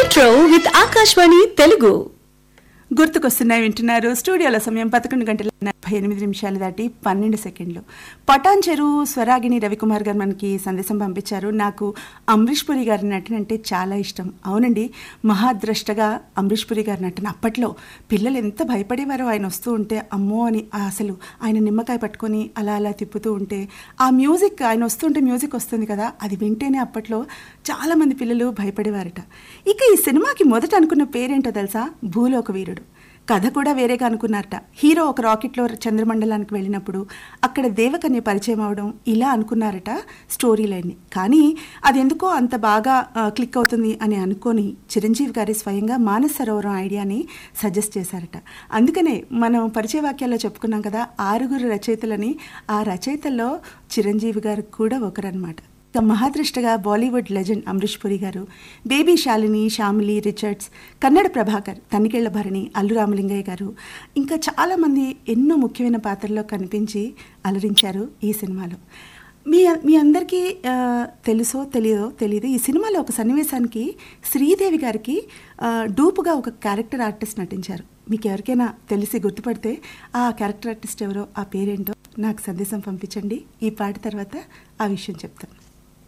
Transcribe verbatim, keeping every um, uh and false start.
Retro with Akashvani Telugu. గుర్తుకొస్తున్నాయి వింటున్నారు. స్టూడియోల సమయం పదకొండు గంటల నలభై ఎనిమిది నిమిషాలు దాటి పన్నెండు సెకండ్లు. పటాన్ చెరువు స్వరాగిణి రవికుమార్ గారు మనకి సందేశం పంపించారు. నాకు అమరీష్ పురి గారి నటన అంటే చాలా ఇష్టం. అవునండి, మహాద్రష్టగా అమరీష్ పురి గారి నటన. అప్పట్లో పిల్లలు ఎంత భయపడేవారో ఆయన వస్తూ ఉంటే, అమ్మో అని అసలు ఆయన నిమ్మకాయ పట్టుకొని అలా అలా తిప్పుతూ ఉంటే, ఆ మ్యూజిక్ ఆయన వస్తుంటే మ్యూజిక్ వస్తుంది కదా, అది వింటేనే అప్పట్లో చాలామంది పిల్లలు భయపడేవారట. ఇక ఈ సినిమాకి మొదట అనుకున్న పేరేంటో తెలుసా? భూలోక వీరుడు. కథ కూడా వేరేగా అనుకున్నారట. హీరో ఒక రాకెట్లో చంద్రమండలానికి వెళ్ళినప్పుడు అక్కడ దేవకన్య పరిచయం అవడం, ఇలా అనుకున్నారట స్టోరీ లైన్ని. కానీ అది ఎందుకో అంత బాగా క్లిక్ అవుతుంది అని అనుకొని చిరంజీవి గారి స్వయంగా మానస సరోవరం ఐడియాని సజెస్ట్ చేశారట. అందుకనే మనం పరిచయ వాక్యాల్లో చెప్పుకున్నాం కదా, ఆరుగురు రచయితలని. ఆ రచయితల్లో చిరంజీవి గారు కూడా ఒకరనమాట. మహాదృష్టగా బాలీవుడ్ లెజెండ్ అమరీష్ పురి గారు, బేబీ శాలిని, శ్యామిలి రిచర్డ్స్, కన్నడ ప్రభాకర్, తనికెళ్ల భరణి, అల్లు రామలింగయ్య గారు, ఇంకా చాలామంది ఎన్నో ముఖ్యమైన పాత్రల్లో కనిపించి అలరించారు ఈ సినిమాలో. మీ మీ అందరికీ తెలుసో తెలియదో తెలియదు, ఈ సినిమాలో ఒక సన్నివేశానికి శ్రీదేవి గారికి డూపుగా ఒక క్యారెక్టర్ ఆర్టిస్ట్ నటించారు. మీకు ఎవరికైనా తెలిసి గుర్తుపడితే ఆ క్యారెక్టర్ ఆర్టిస్ట్ ఎవరో, ఆ పేరేంటో నాకు సందేశం పంపించండి. ఈ పాట తర్వాత ఆ విషయం చెప్తాను.